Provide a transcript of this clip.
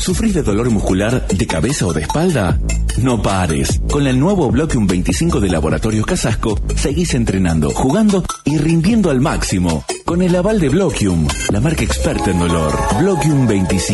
¿Sufrís de dolor muscular, de cabeza o de espalda? No pares. Con el nuevo Bloquium 25 de Laboratorios Casasco, seguís entrenando, jugando y rindiendo al máximo. Con el aval de Bloquium, la marca experta en dolor. Bloquium 25.